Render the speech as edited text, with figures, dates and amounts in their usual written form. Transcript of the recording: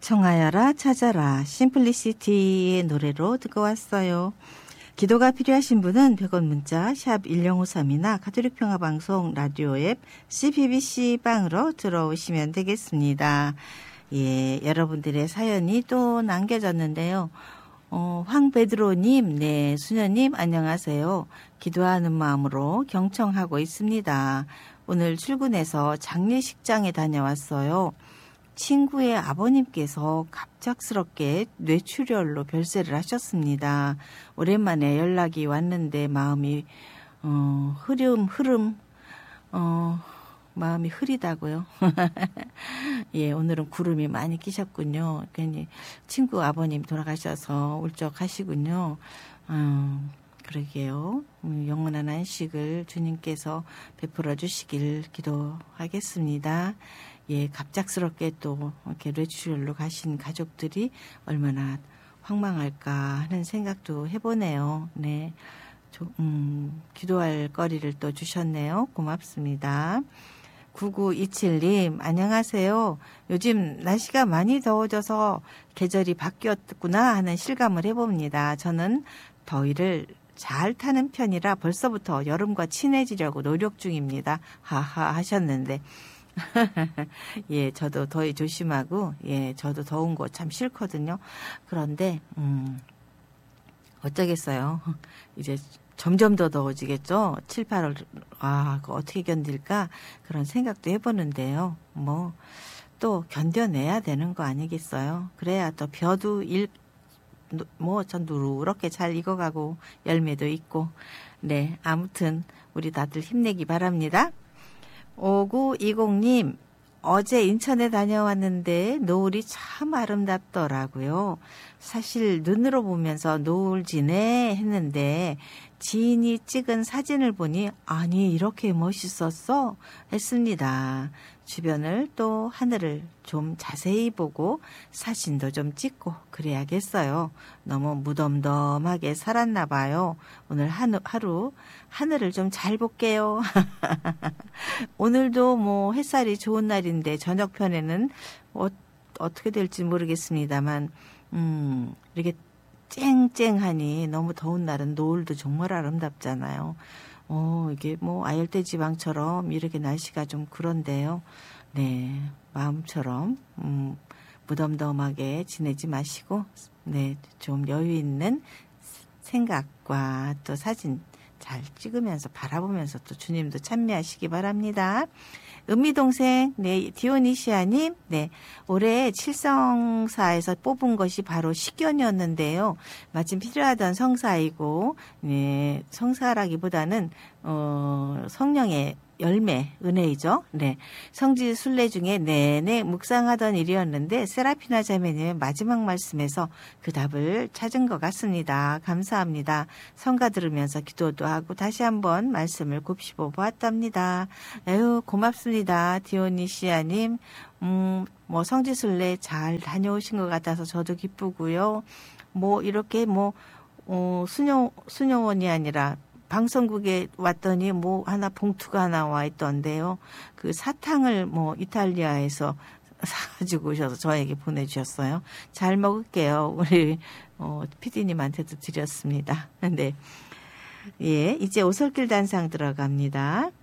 청하여라 찾아라 심플리시티의 노래로 듣고 왔어요. 기도가 필요하신 분은 100원 문자 샵 1053이나 가톨릭 평화방송 라디오 앱 CBBC 빵으로 들어오시면 되겠습니다. 예, 여러분들의 사연이 또 남겨졌는데요. 황베드로님, 네, 수녀님 안녕하세요. 기도하는 마음으로 경청하고 있습니다. 오늘 출근해서 장례식장에 다녀왔어요. 친구의 아버님께서 갑작스럽게 뇌출혈로 별세를 하셨습니다. 오랜만에 연락이 왔는데 마음이 마음이 흐리다고요. 예, 오늘은 구름이 많이 끼셨군요. 괜히 친구 아버님 돌아가셔서 울적하시군요. 그러게요. 영원한 안식을 주님께서 베풀어 주시길 기도하겠습니다. 예, 갑작스럽게 또 이렇게 뇌출혈로 가신 가족들이 얼마나 황망할까 하는 생각도 해보네요. 네. 기도할 거리를 또 주셨네요. 고맙습니다. 9927님, 안녕하세요. 요즘 날씨가 많이 더워져서 계절이 바뀌었구나 하는 실감을 해봅니다. 저는 더위를 잘 타는 편이라 벌써부터 여름과 친해지려고 노력 중입니다. 하하 하셨는데. 예, 저도 더위 조심하고, 예, 저도 더운 거 참 싫거든요. 그런데, 어쩌겠어요. 이제 점점 더 더워지겠죠? 7, 8월, 그거 어떻게 견딜까? 그런 생각도 해보는데요. 또 견뎌내야 되는 거 아니겠어요? 그래야 또 벼도 전 누렇게 잘 익어가고, 열매도 있고, 네, 아무튼, 우리 다들 힘내기 바랍니다. 5920님, 어제 인천에 다녀왔는데 노을이 참 아름답더라고요. 사실 눈으로 보면서 노을 지네 했는데 지인이 찍은 사진을 보니 아니 이렇게 멋있었어 했습니다. 주변을 또 하늘을 좀 자세히 보고 사진도 좀 찍고 그래야겠어요. 너무 무덤덤하게 살았나 봐요. 오늘 하루 하늘을 좀 잘 볼게요. 오늘도 햇살이 좋은 날인데 저녁편에는 어떻게 될지 모르겠습니다만 이렇게 쨍쨍하니 너무 더운 날은 노을도 정말 아름답잖아요. 이게 아열대 지방처럼 이렇게 날씨가 좀 그런데요. 네, 마음처럼 무덤덤하게 지내지 마시고 네, 좀 여유 있는 생각과 또 사진 잘 찍으면서 바라보면서 또 주님도 참여하시기 바랍니다. 은미동생, 네, 디오니시아님, 네, 올해 칠성사에서 뽑은 것이 바로 식견이었는데요. 마침 필요하던 성사이고, 네, 성사라기보다는, 성령의 열매, 은혜이죠. 네. 성지 순례 중에 내내 묵상하던 일이었는데, 세라피나 자매님의 마지막 말씀에서 그 답을 찾은 것 같습니다. 감사합니다. 성가 들으면서 기도도 하고 다시 한번 말씀을 곱씹어 보았답니다. 에휴, 고맙습니다. 디오니시아님. 성지 순례 잘 다녀오신 것 같아서 저도 기쁘고요. 이렇게 수녀원이 아니라 방송국에 왔더니 하나 봉투가 하나 와 있던데요. 그 사탕을 이탈리아에서 사가지고 오셔서 저에게 보내주셨어요. 잘 먹을게요. 우리 PD님한테도 드렸습니다. 네, 예, 이제 오솔길 단상 들어갑니다.